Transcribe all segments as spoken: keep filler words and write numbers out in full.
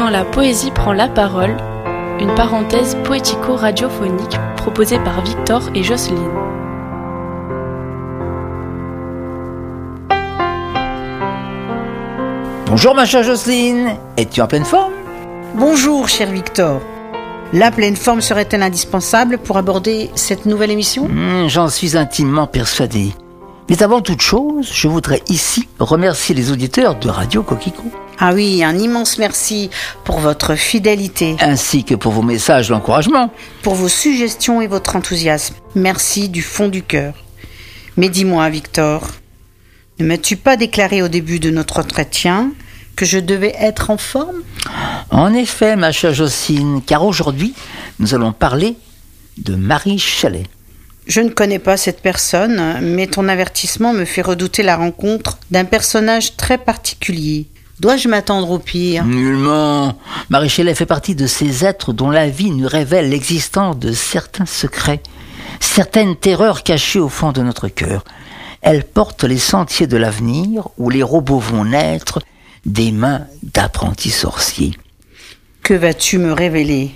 Quand la poésie prend la parole, une parenthèse poético-radiophonique proposée par Victor et Jocelyne. Bonjour ma chère Jocelyne, es-tu en pleine forme? Bonjour cher Victor. La pleine forme serait-elle indispensable pour aborder cette nouvelle émission? mmh, J'en suis intimement persuadé. Mais avant toute chose, je voudrais ici remercier les auditeurs de Radio Coquelicot. Ah oui, un immense merci pour votre fidélité. Ainsi que pour vos messages d'encouragement. Pour vos suggestions et votre enthousiasme. Merci du fond du cœur. Mais dis-moi Victor, ne m'as-tu pas déclaré au début de notre entretien que je devais être en forme? En effet, ma chère Jocelyne, car aujourd'hui, nous allons parler de Marie Shelley. Je ne connais pas cette personne, mais ton avertissement me fait redouter la rencontre d'un personnage très particulier. Dois-je m'attendre au pire? Nullement. Marie Shelley fait partie de ces êtres dont la vie nous révèle l'existence de certains secrets, certaines terreurs cachées au fond de notre cœur. Elle porte les sentiers de l'avenir où les robots vont naître des mains d'apprentis sorciers. Que vas-tu me révéler?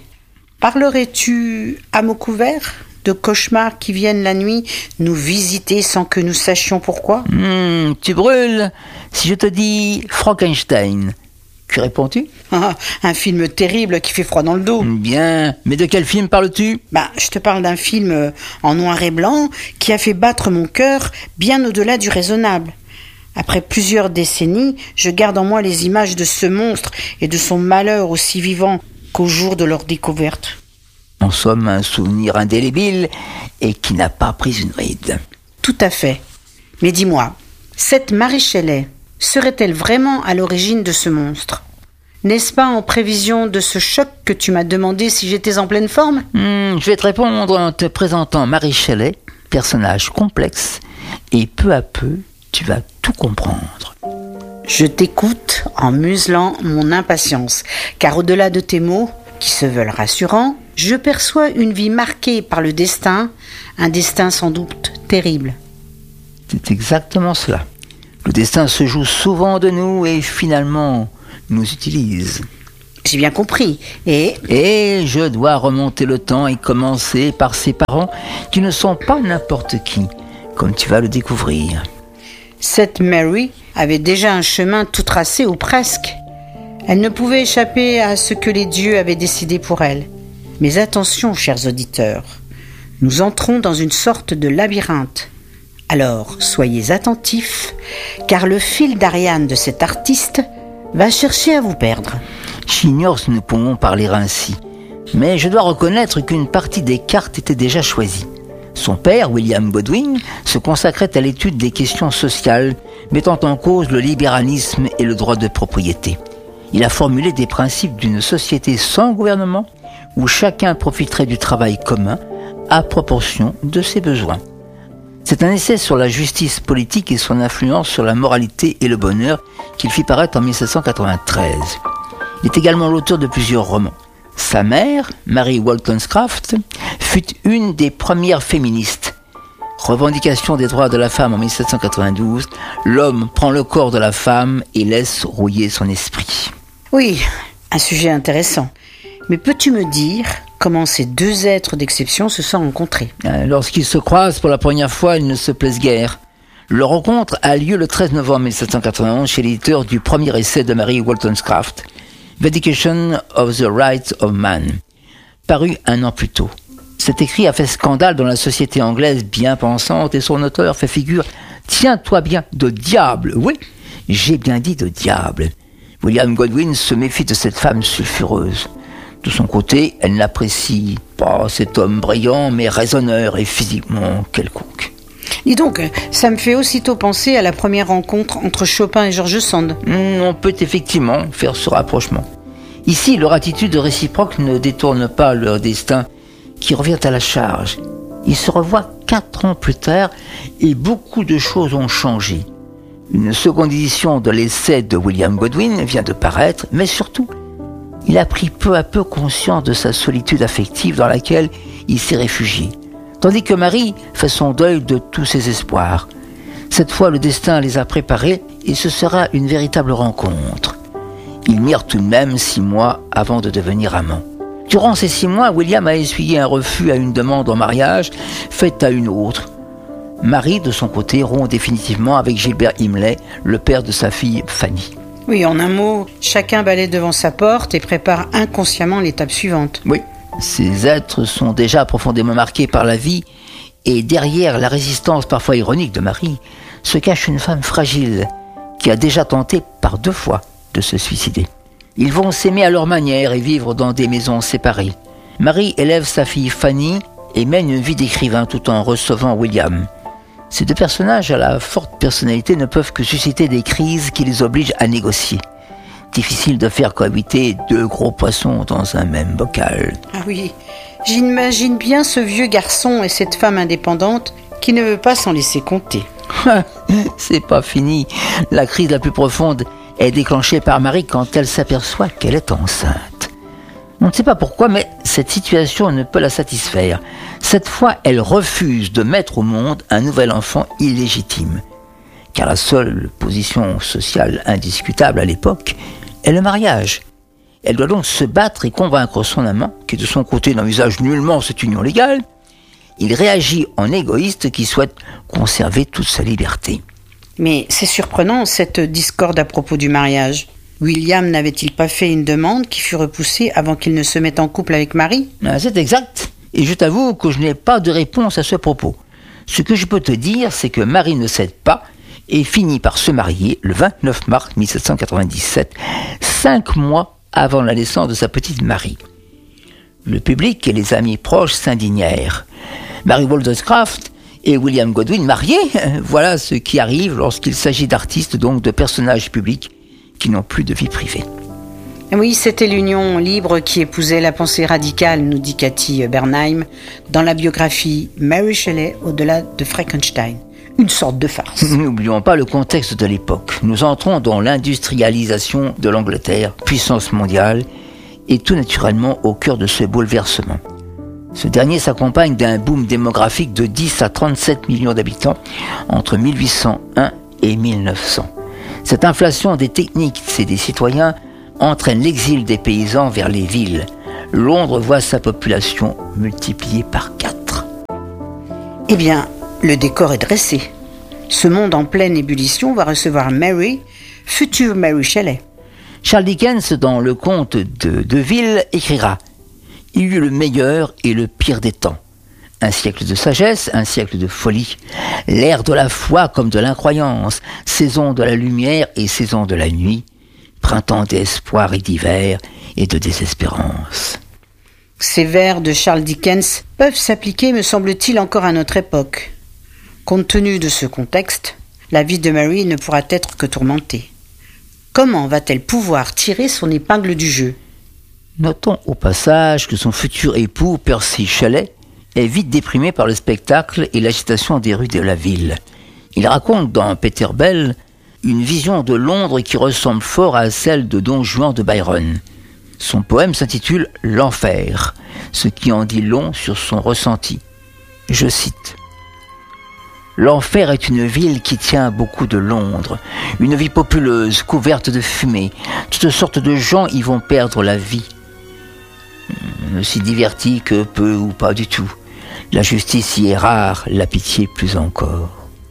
Parlerais-tu à mots couverts de cauchemars qui viennent la nuit nous visiter sans que nous sachions pourquoi? Mmh, tu brûles. Si je te dis Frankenstein, que réponds-tu? Ah, un film terrible qui fait froid dans le dos. Bien, mais de quel film parles-tu? Bah, je te parle d'un film en noir et blanc qui a fait battre mon cœur bien au-delà du raisonnable. Après plusieurs décennies, je garde en moi les images de ce monstre et de son malheur aussi vivant qu'au jour de leur découverte. En somme, un souvenir indélébile et qui n'a pas pris une ride. Tout à fait. Mais dis-moi, cette Marie Shelley serait-elle vraiment à l'origine de ce monstre? N'est-ce pas en prévision de ce choc que tu m'as demandé si j'étais en pleine forme? mmh, Je vais te répondre en te présentant Marie Shelley, personnage complexe, et peu à peu, tu vas tout comprendre. Je t'écoute en muselant mon impatience, car au-delà de tes mots, qui se veulent rassurants, je perçois une vie marquée par le destin, un destin sans doute terrible. C'est exactement cela. Le destin se joue souvent de nous et finalement nous utilise. J'ai bien compris. Et... Et je dois remonter le temps et commencer par ses parents qui ne sont pas n'importe qui, comme tu vas le découvrir. Cette Mary avait déjà un chemin tout tracé ou presque. Elle ne pouvait échapper à ce que les dieux avaient décidé pour elle. Mais attention, chers auditeurs, nous entrons dans une sorte de labyrinthe. Alors, soyez attentifs, car le fil d'Ariane de cet artiste va chercher à vous perdre. J'ignore si nous pouvons parler ainsi, mais je dois reconnaître qu'une partie des cartes était déjà choisie. Son père, William Godwin, se consacrait à l'étude des questions sociales, mettant en cause le libéralisme et le droit de propriété. Il a formulé des principes d'une société sans gouvernement, où chacun profiterait du travail commun à proportion de ses besoins. C'est un essai sur la justice politique et son influence sur la moralité et le bonheur qu'il fit paraître en dix-sept cent quatre-vingt-treize. Il est également l'auteur de plusieurs romans. Sa mère, Mary Wollstonecraft, fut une des premières féministes. Revendication des droits de la femme en dix-sept cent quatre-vingt-douze, l'homme prend le corps de la femme et laisse rouiller son esprit. Oui, un sujet intéressant. Mais peux-tu me dire comment ces deux êtres d'exception se sont rencontrés? Lorsqu'ils se croisent pour la première fois, ils ne se plaisent guère. Leur rencontre a lieu le treize novembre dix-sept cent quatre-vingt-onze chez l'éditeur du premier essai de Mary Wollstonecraft, Vindication of the Rights of Man, paru un an plus tôt. Cet écrit a fait scandale dans la société anglaise bien pensante et son auteur fait figure, tiens-toi bien, de diable. Oui, j'ai bien dit de diable. William Godwin se méfie de cette femme sulfureuse. De son côté, elle n'apprécie pas cet homme brillant, mais raisonneur et physiquement quelconque. Dis donc, ça me fait aussitôt penser à la première rencontre entre Chopin et George Sand. Mmh, on peut effectivement faire ce rapprochement. Ici, leur attitude réciproque ne détourne pas leur destin, qui revient à la charge. Ils se revoient quatre ans plus tard et beaucoup de choses ont changé. Une seconde édition de l'essai de William Godwin vient de paraître, mais surtout, il a pris peu à peu conscience de sa solitude affective dans laquelle il s'est réfugié, tandis que Marie fait son deuil de tous ses espoirs. Cette fois, le destin les a préparés et ce sera une véritable rencontre. Ils mirent tout de même six mois avant de devenir amants. Durant ces six mois, William a essuyé un refus à une demande en mariage faite à une autre. Marie, de son côté, rompt définitivement avec Gilbert Imlay, le père de sa fille Fanny. Oui, en un mot, chacun balaie devant sa porte et prépare inconsciemment l'étape suivante. Oui, ces êtres sont déjà profondément marqués par la vie et derrière la résistance parfois ironique de Marie se cache une femme fragile qui a déjà tenté par deux fois de se suicider. Ils vont s'aimer à leur manière et vivre dans des maisons séparées. Marie élève sa fille Fanny et mène une vie d'écrivain tout en recevant William. Ces deux personnages à la forte personnalité ne peuvent que susciter des crises qui les obligent à négocier. Difficile de faire cohabiter deux gros poissons dans un même bocal. Ah oui, j'imagine bien ce vieux garçon et cette femme indépendante qui ne veut pas s'en laisser compter. C'est pas fini. La crise la plus profonde est déclenchée par Marie quand elle s'aperçoit qu'elle est enceinte. On ne sait pas pourquoi, mais cette situation ne peut la satisfaire. Cette fois, elle refuse de mettre au monde un nouvel enfant illégitime. Car la seule position sociale indiscutable à l'époque est le mariage. Elle doit donc se battre et convaincre son amant, qui de son côté n'envisage nullement cette union légale. Il réagit en égoïste qui souhaite conserver toute sa liberté. Mais c'est surprenant, cette discorde à propos du mariage. William n'avait-il pas fait une demande qui fut repoussée avant qu'il ne se mette en couple avec Marie ? Ah, c'est exact. Et je t'avoue que je n'ai pas de réponse à ce propos. Ce que je peux te dire, c'est que Marie ne cède pas et finit par se marier le vingt-neuf mars mille sept cent quatre-vingt-dix-sept, cinq mois avant la naissance de sa petite Marie. Le public et les amis proches s'indignèrent. Mary Wollstonecraft et William Godwin mariés, voilà ce qui arrive lorsqu'il s'agit d'artistes, donc de personnages publics qui n'ont plus de vie privée. Oui, c'était l'union libre qui épousait la pensée radicale, nous dit Cathy Bernheim, dans la biographie Mary Shelley au-delà de Frankenstein. Une sorte de farce. N'oublions pas le contexte de l'époque. Nous entrons dans l'industrialisation de l'Angleterre, puissance mondiale, et tout naturellement au cœur de ce bouleversement. Ce dernier s'accompagne d'un boom démographique de dix à trente-sept millions d'habitants entre mille huit cent un et mille neuf cents. Cette inflation des techniques et des citoyens entraîne l'exil des paysans vers les villes. Londres voit sa population multipliée par quatre. Eh bien, le décor est dressé. Ce monde en pleine ébullition va recevoir Mary, future Mary Shelley. Charles Dickens, dans le conte de Deville, écrira « Il y eut le meilleur et le pire des temps. Un siècle de sagesse, un siècle de folie, l'ère de la foi comme de l'incroyance, saison de la lumière et saison de la nuit, printemps d'espoir et d'hiver et de désespérance. » Ces vers de Charles Dickens peuvent s'appliquer, me semble-t-il, encore à notre époque. Compte tenu de ce contexte, la vie de Mary ne pourra être que tourmentée. Comment va-t-elle pouvoir tirer son épingle du jeu ? Notons au passage que son futur époux, Percy Shelley, est vite déprimé par le spectacle et l'agitation des rues de la ville. Il raconte dans Peter Bell une vision de Londres qui ressemble fort à celle de Don Juan de Byron. Son poème s'intitule « L'enfer », ce qui en dit long sur son ressenti. Je cite « L'enfer est une ville qui tient beaucoup de Londres, une vie populeuse, couverte de fumée. Toutes sortes de gens y vont perdre la vie. Ne s'y divertit que peu ou pas du tout. La justice y est rare, la pitié plus encore. »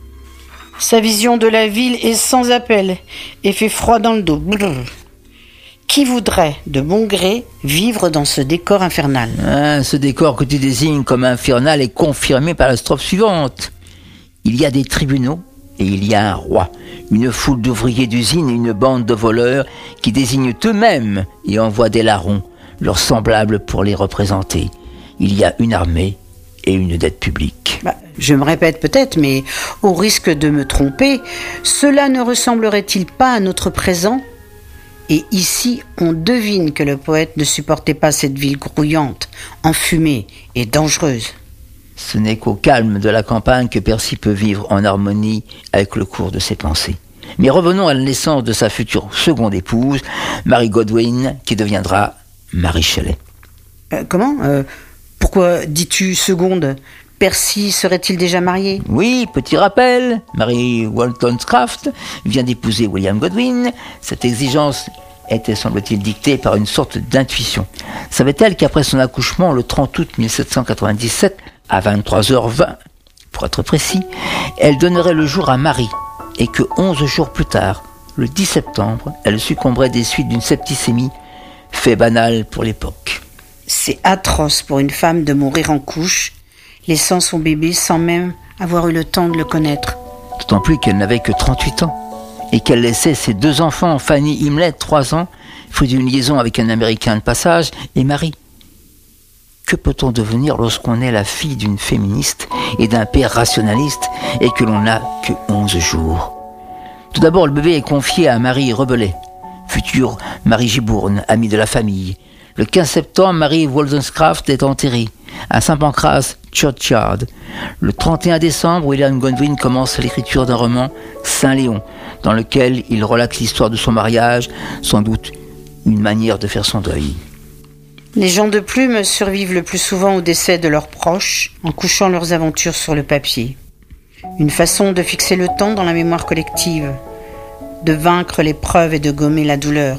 Sa vision de la ville est sans appel et fait froid dans le dos. Brrr. Qui voudrait, de bon gré, vivre dans ce décor infernal ? Ah, ce décor que tu désignes comme infernal est confirmé par la strophe suivante. Il y a des tribunaux et il y a un roi, une foule d'ouvriers d'usine et une bande de voleurs qui désignent eux-mêmes et envoient des larrons, leurs semblables pour les représenter. Il y a une armée et une dette publique. Bah, je me répète peut-être, mais au risque de me tromper, cela ne ressemblerait-il pas à notre présent ? Et ici, on devine que le poète ne supportait pas cette ville grouillante, enfumée et dangereuse. Ce n'est qu'au calme de la campagne que Percy peut vivre en harmonie avec le cours de ses pensées. Mais revenons à la naissance de sa future seconde épouse, Mary Godwin, qui deviendra Mary Shelley. Euh, comment euh, Pourquoi dis-tu seconde ? Percy serait-il déjà marié ? Oui, petit rappel, Mary Wollstonecraft vient d'épouser William Godwin. Cette exigence était, semble-t-il, dictée par une sorte d'intuition. Savait-elle qu'après son accouchement, le trente août mille sept cent quatre-vingt-dix-sept, à vingt-trois heures vingt, pour être précis, elle donnerait le jour à Marie, et que onze jours plus tard, le dix septembre, elle succomberait des suites d'une septicémie, fait banal pour l'époque. C'est atroce pour une femme de mourir en couche, laissant son bébé sans même avoir eu le temps de le connaître. D'autant plus qu'elle n'avait que trente-huit ans, et qu'elle laissait ses deux enfants, Fanny Himlet, trois ans, fruit d'une liaison avec un Américain de passage, et Marie. Que peut-on devenir lorsqu'on est la fille d'une féministe et d'un père rationaliste et que l'on n'a que onze jours? Tout d'abord, le bébé est confié à Marie Rebellet, future Marie Gibourne, amie de la famille. Le quinze septembre, Marie Wollstonecraft est enterrée à Saint-Pancras Churchyard. Le trente et un décembre, William Godwin commence l'écriture d'un roman, Saint-Léon, dans lequel il relate l'histoire de son mariage, sans doute une manière de faire son deuil. Les gens de plume survivent le plus souvent au décès de leurs proches en couchant leurs aventures sur le papier. Une façon de fixer le temps dans la mémoire collective, de vaincre l'épreuve et de gommer la douleur.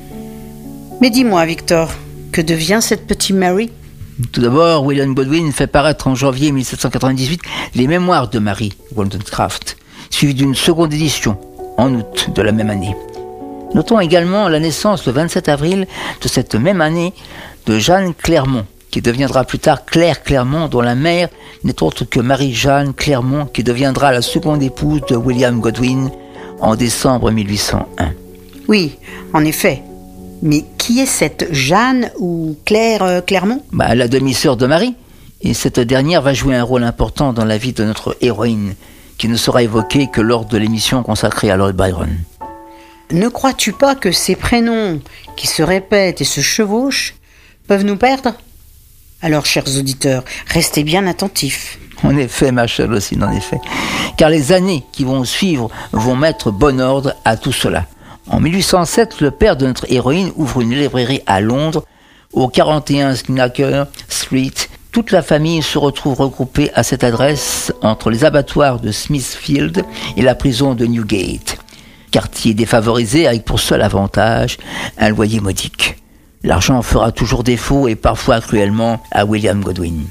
Mais dis-moi, Victor, que devient cette petite Mary ? Tout d'abord, William Godwin fait paraître en janvier mille sept cent quatre-vingt-dix-huit les mémoires de Marie Wollstonecraft, suivies d'une seconde édition en août de la même année. Notons également la naissance le vingt-sept avril de cette même année de Jeanne Clermont, qui deviendra plus tard Claire Clermont, dont la mère n'est autre que Marie-Jeanne Clermont, qui deviendra la seconde épouse de William Godwin en décembre mille huit cent un. Oui, en effet. Mais qui est cette Jeanne ou Claire euh, Clermont ? Bah, la demi-sœur de Marie. Et cette dernière va jouer un rôle important dans la vie de notre héroïne, qui ne sera évoquée que lors de l'émission consacrée à Lord Byron. Ne crois-tu pas que ces prénoms qui se répètent et se chevauchent peuvent nous perdre ? Alors, chers auditeurs, restez bien attentifs. En effet, ma chère Lucine, en effet. Car les années qui vont suivre vont mettre bon ordre à tout cela. En mille huit cent sept, le père de notre héroïne ouvre une librairie à Londres, au quarante et un Snacker Street. Toute la famille se retrouve regroupée à cette adresse entre les abattoirs de Smithfield et la prison de Newgate. Quartier défavorisé avec pour seul avantage un loyer modique. L'argent fera toujours défaut et parfois cruellement à William Godwin.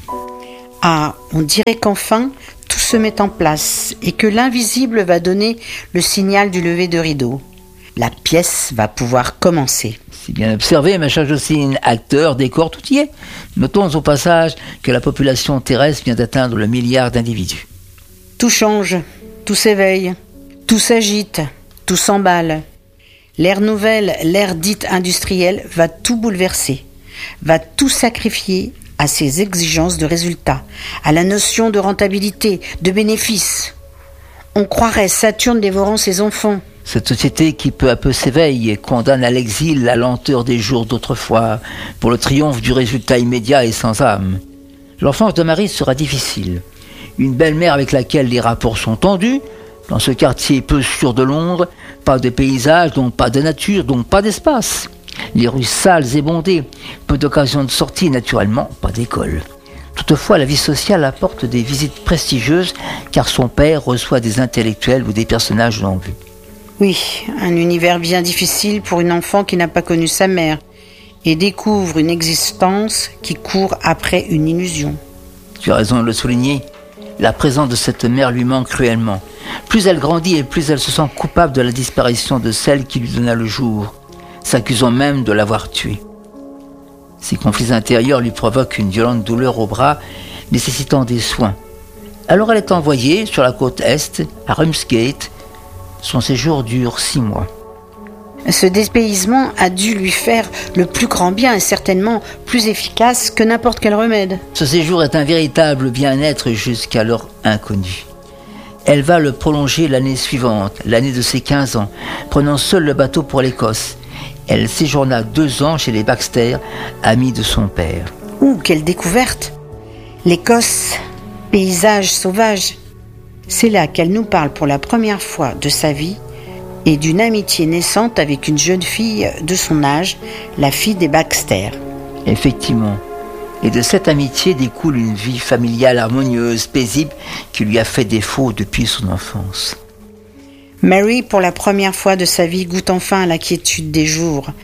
Ah, on dirait qu'enfin tout se met en place et que l'invisible va donner le signal du lever de rideau. La pièce va pouvoir commencer. Si bien observé, ma chère Jocelyne, acteur, décor, tout y est. Notons au passage que la population terrestre vient d'atteindre le milliard d'individus. Tout change, tout s'éveille, tout s'agite, tout s'emballe. L'ère nouvelle, l'ère dite industrielle, va tout bouleverser, va tout sacrifier à ses exigences de résultats, à la notion de rentabilité, de bénéfice. On croirait Saturne dévorant ses enfants. Cette société qui peu à peu s'éveille et condamne à l'exil la lenteur des jours d'autrefois, pour le triomphe du résultat immédiat et sans âme. L'enfance de Marie sera difficile. Une belle-mère avec laquelle les rapports sont tendus, dans ce quartier peu sûr de Londres, pas de paysage, donc pas de nature, donc pas d'espace. Les rues sales et bondées, peu d'occasions de sortie, naturellement pas d'école. Toutefois, la vie sociale apporte des visites prestigieuses, car son père reçoit des intellectuels ou des personnages en vue. Oui, un univers bien difficile pour une enfant qui n'a pas connu sa mère et découvre une existence qui court après une illusion. Tu as raison de le souligner. La présence de cette mère lui manque cruellement. Plus elle grandit et plus elle se sent coupable de la disparition de celle qui lui donna le jour, s'accusant même de l'avoir tuée. Ses conflits intérieurs lui provoquent une violente douleur au bras, nécessitant des soins. Alors elle est envoyée sur la côte est, à Ramsgate. Son séjour dure six mois. Ce dépaysement a dû lui faire le plus grand bien et certainement plus efficace que n'importe quel remède. Ce séjour est un véritable bien-être jusqu'alors inconnu. Elle va le prolonger l'année suivante, l'année de ses quinze ans, prenant seule le bateau pour l'Écosse. Elle séjourna deux ans chez les Baxter, amis de son père. Ouh, quelle découverte! L'Écosse, paysage sauvage. C'est là qu'elle nous parle pour la première fois de sa vie et d'une amitié naissante avec une jeune fille de son âge, la fille des Baxter. Effectivement. Et de cette amitié découle une vie familiale harmonieuse, paisible, qui lui a fait défaut depuis son enfance. Mary, pour la première fois de sa vie, goûte enfin à la quiétude des jours,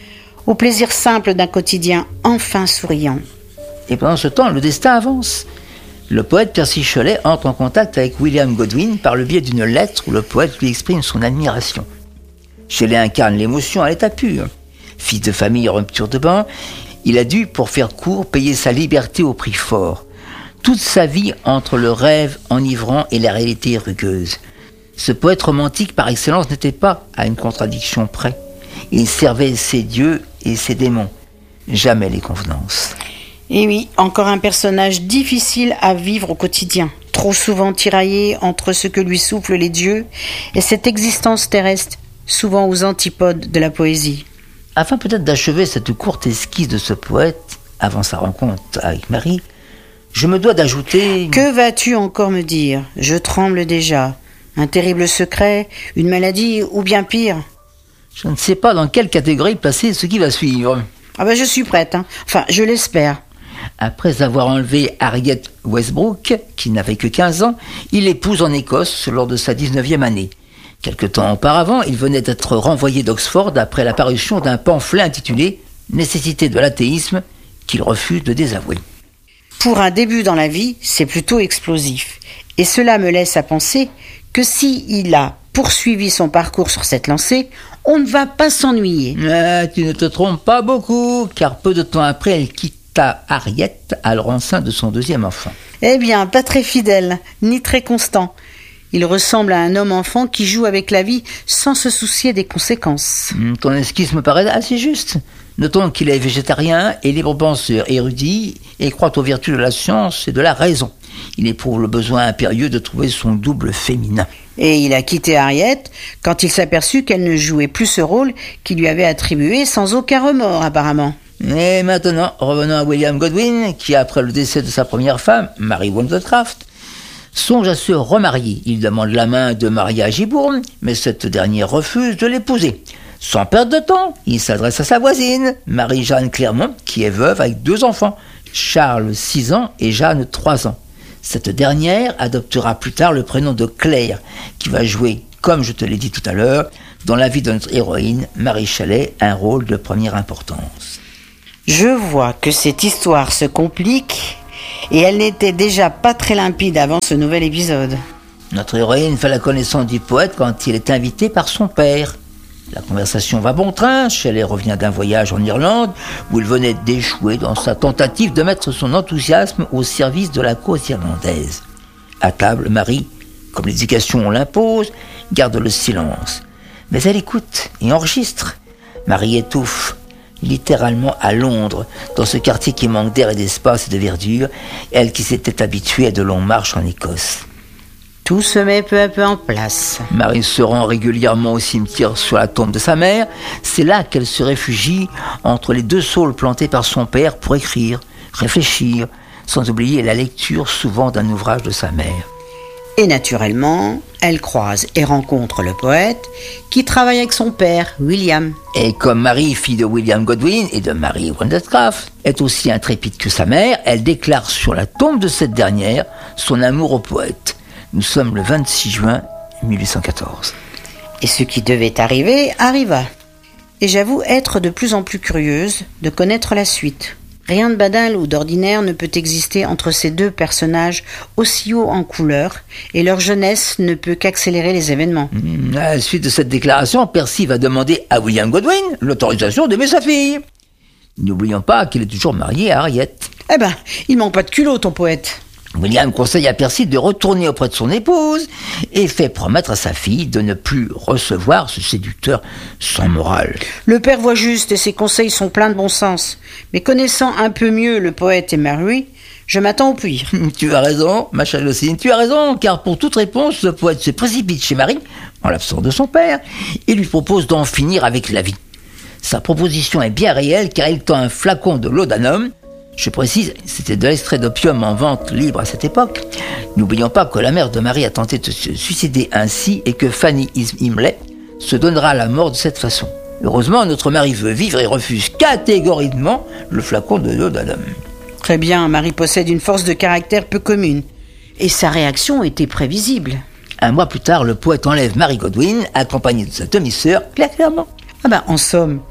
au plaisir simple d'un quotidien enfin souriant. Et pendant ce temps, le destin avance. Le poète Percy Shelley entre en contact avec William Godwin par le biais d'une lettre où le poète lui exprime son admiration. Shelley incarne l'émotion à l'état pur. Fils de famille en rupture de ban, il a dû, pour faire court, payer sa liberté au prix fort. Toute sa vie entre le rêve enivrant et la réalité rugueuse. Ce poète romantique par excellence n'était pas à une contradiction près. Il servait ses dieux et ses démons, jamais les convenances. Et oui, encore un personnage difficile à vivre au quotidien, trop souvent tiraillé entre ce que lui soufflent les dieux et cette existence terrestre, souvent aux antipodes de la poésie. Afin peut-être d'achever cette courte esquisse de ce poète, avant sa rencontre avec Marie, je me dois d'ajouter... Que vas-tu encore me dire ? Je tremble déjà. Un terrible secret, une maladie ou bien pire ? Je ne sais pas dans quelle catégorie placer ce qui va suivre. Ah ben je suis prête, hein. Enfin, je l'espère. Après avoir enlevé Harriet Westbrook, qui n'avait que quinze ans, il l'épouse en Écosse lors de sa dix-neuvième année. Quelque temps auparavant, il venait d'être renvoyé d'Oxford après la parution d'un pamphlet intitulé « Nécessité de l'athéisme » qu'il refuse de désavouer. Pour un début dans la vie, c'est plutôt explosif. Et cela me laisse à penser que s'il a poursuivi son parcours sur cette lancée, on ne va pas s'ennuyer. Mais tu ne te trompes pas beaucoup, car peu de temps après, elle quitta Harriet, alors enceinte de son deuxième enfant. Eh bien, pas très fidèle, ni très constant. Il ressemble à un homme-enfant qui joue avec la vie sans se soucier des conséquences. Ton esquisse me paraît assez juste. Notons qu'il est végétarien et libre penseur érudit et croit aux vertus de la science et de la raison. Il éprouve le besoin impérieux de trouver son double féminin. Et il a quitté Harriet quand il s'aperçut qu'elle ne jouait plus ce rôle qu'il lui avait attribué sans aucun remords apparemment. Et maintenant, revenons à William Godwin, qui après le décès de sa première femme, Mary Wollstonecraft, songe à se remarier. Il demande la main de Maria Gibourne, mais cette dernière refuse de l'épouser. Sans perdre de temps, il s'adresse à sa voisine, Marie-Jeanne Clermont, qui est veuve avec deux enfants, Charles, six ans, et Jeanne, trois ans. Cette dernière adoptera plus tard le prénom de Claire, qui va jouer, comme je te l'ai dit tout à l'heure, dans la vie de notre héroïne, Marie Shelley, un rôle de première importance. Je vois que cette histoire se complique, et elle n'était déjà pas très limpide avant ce nouvel épisode. Notre héroïne fait la connaissance du poète quand il est invité par son père. La conversation va bon train. Shelley revient d'un voyage en Irlande où il venait d'échouer dans sa tentative de mettre son enthousiasme au service de la cause irlandaise. À table, Marie, comme l'éducation l'impose, garde le silence. Mais elle écoute et enregistre. Marie étouffe, littéralement à Londres, dans ce quartier qui manque d'air et d'espace et de verdure, elle qui s'était habituée à de longues marches en Écosse. Tout se met peu à peu en place. Marie se rend régulièrement au cimetière sur la tombe de sa mère. C'est là qu'elle se réfugie entre les deux saules plantés par son père pour écrire, réfléchir, sans oublier la lecture souvent d'un ouvrage de sa mère. Et naturellement, elle croise et rencontre le poète qui travaille avec son père, William. Et comme Marie, fille de William Godwin et de Mary Wollstonecraft, est aussi intrépide que sa mère, elle déclare sur la tombe de cette dernière son amour au poète. Nous sommes le vingt-six juin mille huit cent quatorze. Et ce qui devait arriver, arriva. Et j'avoue être de plus en plus curieuse de connaître la suite. Rien de banal ou d'ordinaire ne peut exister entre ces deux personnages aussi hauts en couleur, et leur jeunesse ne peut qu'accélérer les événements. À la suite de cette déclaration, Percy va demander à William Godwin l'autorisation d'aimer sa fille. N'oublions pas qu'il est toujours marié à Harriet. Eh ben, il manque pas de culot, ton poète. William conseille à Percy de retourner auprès de son épouse et fait promettre à sa fille de ne plus recevoir ce séducteur sans morale. Le père voit juste et ses conseils sont pleins de bon sens. Mais connaissant un peu mieux le poète et Mary, je m'attends au pire. Tu as raison, ma chère Lucine, tu as raison, car pour toute réponse, le poète se précipite chez Marie, en l'absence de son père, et lui propose d'en finir avec la vie. Sa proposition est bien réelle, car il tend un flacon de laudanum. Je précise, c'était de l'extrait d'opium en vente libre à cette époque. N'oublions pas que la mère de Marie a tenté de se suicider ainsi et que Fanny Imlay se donnera la mort de cette façon. Heureusement, notre Marie veut vivre et refuse catégoriquement le flacon de laudanum. Très bien, Marie possède une force de caractère peu commune. Et sa réaction était prévisible. Un mois plus tard, le poète enlève Mary Godwin, accompagnée de sa demi-sœur, Claire Clermont. Ah ben, en somme,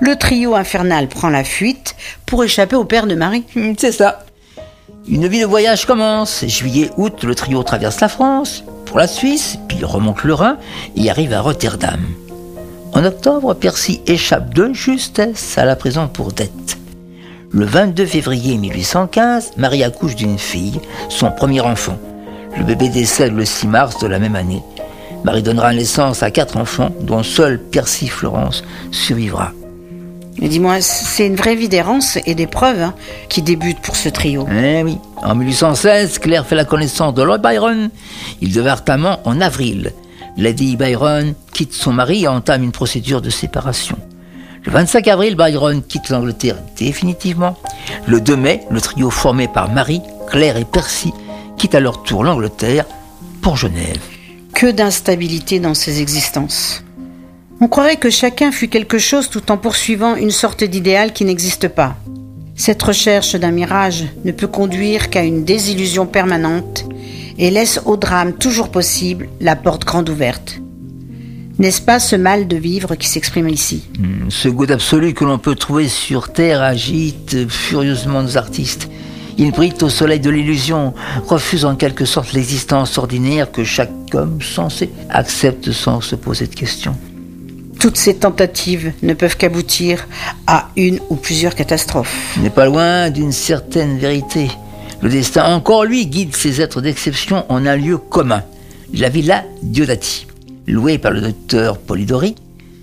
Le trio infernal prend la fuite pour échapper au père de Marie. C'est ça. Une vie de voyage commence. Juillet-août, le trio traverse la France, pour la Suisse, puis remonte le Rhin et arrive à Rotterdam. En octobre, Percy échappe de justesse à la prison pour dette. Le vingt-deux février mille huit cent quinze, Marie accouche d'une fille, son premier enfant. Le bébé décède le six mars de la même année. Marie donnera naissance à quatre enfants, dont seul Percy Florence survivra. Mais dis-moi, c'est une vraie vie d'errance et d'épreuves hein, qui débute pour ce trio. Eh oui. En mille huit cent seize, Claire fait la connaissance de Lord Byron. Ils devinrent amants en avril. Lady Byron quitte son mari et entame une procédure de séparation. Le vingt-cinq avril, Byron quitte l'Angleterre définitivement. Le deux mai, le trio formé par Marie, Claire et Percy quitte à leur tour l'Angleterre pour Genève. Que d'instabilité dans ces existences. On croirait que chacun fut quelque chose tout en poursuivant une sorte d'idéal qui n'existe pas. Cette recherche d'un mirage ne peut conduire qu'à une désillusion permanente et laisse au drame toujours possible la porte grande ouverte. N'est-ce pas ce mal de vivre qui s'exprime ici ? Ce goût absolu que l'on peut trouver sur Terre agite furieusement nos artistes. Ils brillent au soleil de l'illusion, refusent en quelque sorte l'existence ordinaire que chaque homme sensé accepte sans se poser de questions. Toutes ces tentatives ne peuvent qu'aboutir à une ou plusieurs catastrophes. On n'est pas loin d'une certaine vérité. Le destin, encore lui, guide ces êtres d'exception en un lieu commun, la Villa Diodati. Louée par le docteur Polidori,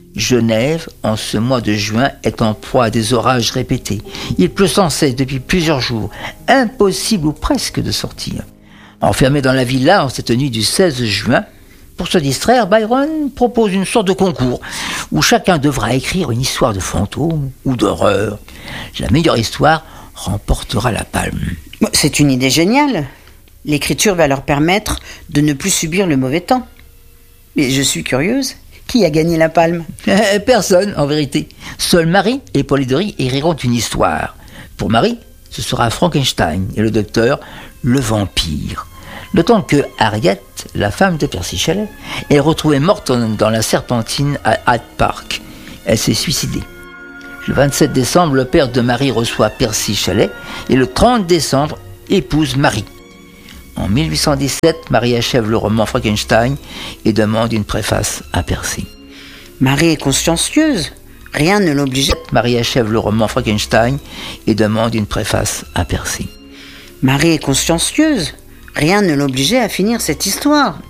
Genève, en ce mois de juin, est en proie à des orages répétés. Il pleut sans cesse depuis plusieurs jours. Impossible ou presque de sortir. Enfermé dans la villa en cette nuit du seize juin, pour se distraire, Byron propose une sorte de concours où chacun devra écrire une histoire de fantôme ou d'horreur. La meilleure histoire remportera la palme. C'est une idée géniale. L'écriture va leur permettre de ne plus subir le mauvais temps. Mais je suis curieuse. Qui a gagné la palme ? Personne, en vérité. Seuls Marie et Polidori écriront une histoire. Pour Marie, ce sera Frankenstein et le docteur, le vampire. Le temps que Harriet, la femme de Percy Shelley, est retrouvée morte dans la Serpentine à Hyde Park. Elle s'est suicidée. Le vingt-sept décembre, le père de Marie reçoit Percy Shelley et le trente décembre, épouse Marie. En mille huit cent dix-sept, Marie achève le roman Frankenstein et demande une préface à Percy. Marie est consciencieuse. Rien ne l'obligeait. Marie achève le roman Frankenstein et demande une préface à Percy. Marie est consciencieuse. Rien ne l'obligeait à finir cette histoire.